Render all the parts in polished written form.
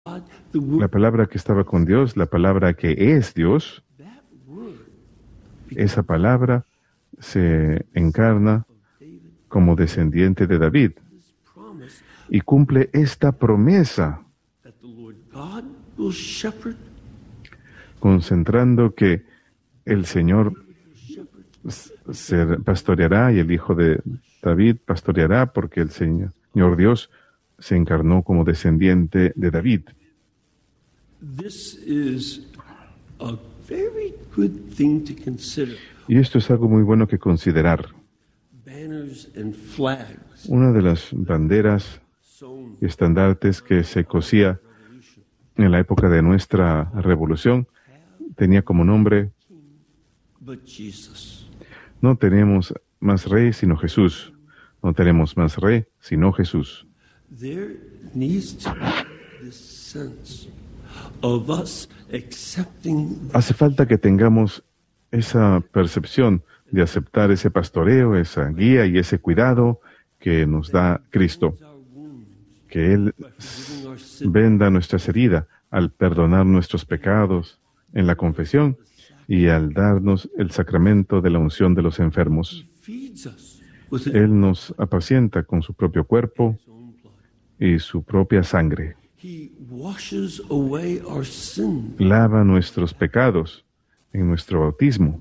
La palabra que estaba con Dios, la palabra que es Dios, esa palabra se encarna como descendiente de David y cumple esta promesa, concentrando que el Señor se pastoreará y el Hijo de David pastoreará, porque el Señor Dios se encarnó como descendiente de David. Y esto es algo muy bueno que considerar. Una de las banderas y estandartes que se cosía en la época de nuestra revolución tenía como nombre: no tenemos más rey sino Jesús. No tenemos más rey sino Jesús. Hace falta que tengamos esa percepción de aceptar ese pastoreo, esa guía y ese cuidado que nos da Cristo. Que Él venda nuestras heridas al perdonar nuestros pecados en la confesión y al darnos el sacramento de la unción de los enfermos. Él nos apacienta con su propio cuerpo y su propia sangre. Lava nuestros pecados en nuestro bautismo.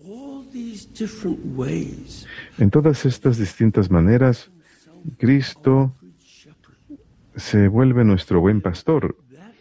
En todas estas distintas maneras, Cristo se vuelve nuestro buen pastor.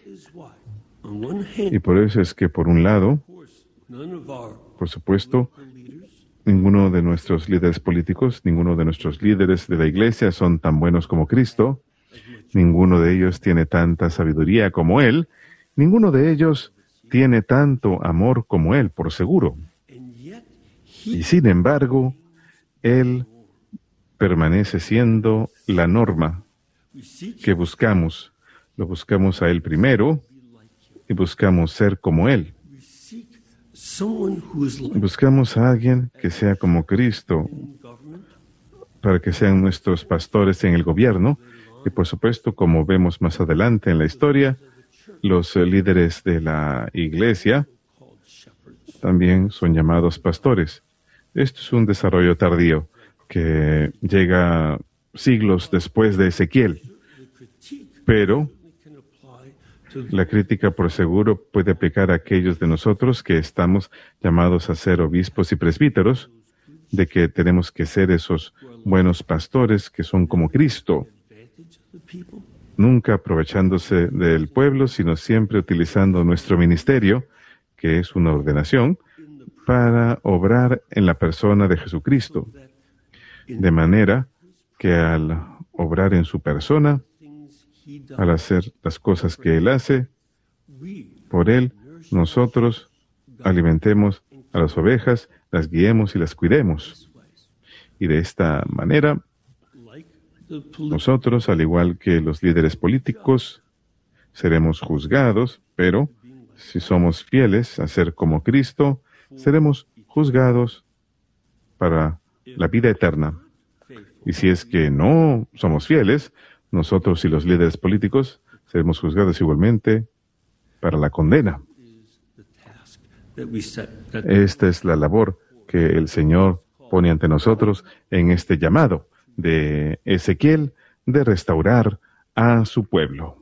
Y por eso es que, por un lado, por supuesto, ninguno de nuestros líderes políticos, ninguno de nuestros líderes de la Iglesia son tan buenos como Cristo. Ninguno de ellos tiene tanta sabiduría como Él. Ninguno de ellos tiene tanto amor como Él, por seguro. Y sin embargo, Él permanece siendo la norma que buscamos. Lo buscamos a Él primero y buscamos ser como Él. Buscamos a alguien que sea como Cristo para que sean nuestros pastores en el gobierno. Y por supuesto, como vemos más adelante en la historia, los líderes de la Iglesia también son llamados pastores. Esto es un desarrollo tardío que llega siglos después de Ezequiel. Pero la crítica, por seguro, puede aplicar a aquellos de nosotros que estamos llamados a ser obispos y presbíteros, de que tenemos que ser esos buenos pastores que son como Cristo, nunca aprovechándose del pueblo, sino siempre utilizando nuestro ministerio, que es una ordenación, para obrar en la persona de Jesucristo, de manera que al obrar en su persona, al hacer las cosas que Él hace, por Él, nosotros alimentemos a las ovejas, las guiemos y las cuidemos. Y de esta manera, nosotros, al igual que los líderes políticos, seremos juzgados, pero si somos fieles a ser como Cristo, seremos juzgados para la vida eterna. Y si es que no somos fieles, nosotros y los líderes políticos seremos juzgados igualmente para la condena. Esta es la labor que el Señor pone ante nosotros en este llamado de Ezequiel de restaurar a su pueblo.